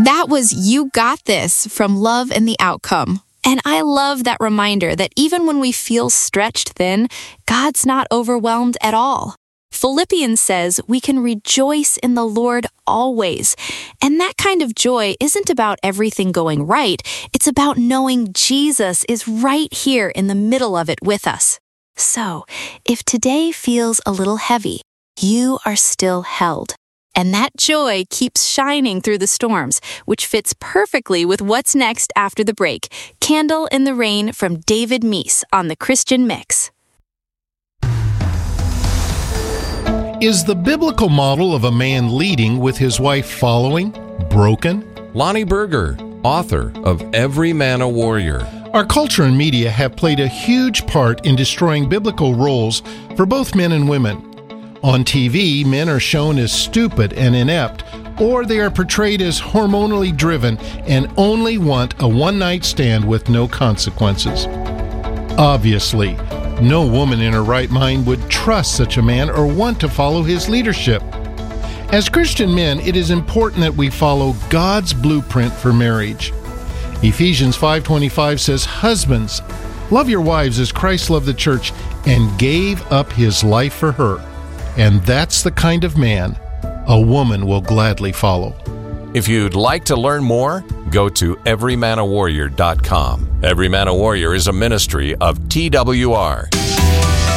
That was You Got This from Love and the Outcome. And I love that reminder that even when we feel stretched thin, God's not overwhelmed at all. Philippians says we can rejoice in the Lord always. And that kind of joy isn't about everything going right. It's about knowing Jesus is right here in the middle of it with us. So, if today feels a little heavy, you are still held. And that joy keeps shining through the storms, which fits perfectly with what's next after the break. Candle in the Rain from David Meese on The Christian Mix. Is the biblical model of a man leading with his wife following broken? Lonnie Berger, author of Every Man a Warrior. Our culture and media have played a huge part in destroying biblical roles for both men and women. On TV, men are shown as stupid and inept, or they are portrayed as hormonally driven and only want a one-night stand with no consequences. Obviously, no woman in her right mind would trust such a man or want to follow his leadership. As Christian men, it is important that we follow God's blueprint for marriage. Ephesians 5:25 says, "Husbands, love your wives as Christ loved the church and gave up his life for her." And that's the kind of man a woman will gladly follow. If you'd like to learn more, go to everymanawarrior.com. Every Man a Warrior is a ministry of TWR.